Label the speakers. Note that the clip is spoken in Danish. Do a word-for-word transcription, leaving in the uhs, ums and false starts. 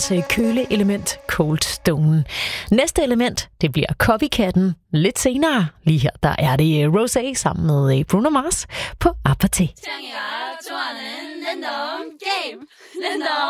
Speaker 1: godt køleelement Cold Stone. Næste element, det bliver Copycatten lidt senere. Lige her, der er det Rosé sammen med Bruno Mars på Apathy.